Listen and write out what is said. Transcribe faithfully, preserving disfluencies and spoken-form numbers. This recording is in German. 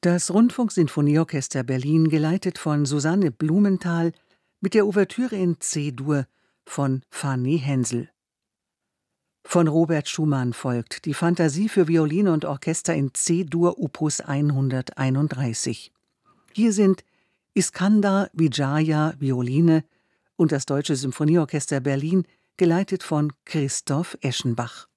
Das Rundfunksinfonieorchester Berlin, geleitet von Susanne Blumenthal, mit der Ouvertüre in C-Dur von Fanny Hensel. Von Robert Schumann folgt die Fantasie für Violine und Orchester in C-Dur Opus hunderteinunddreißig. Hier sind Iskandar Wijaya Violine und das Deutsche Symphonieorchester Berlin, geleitet von Christoph Eschenbach.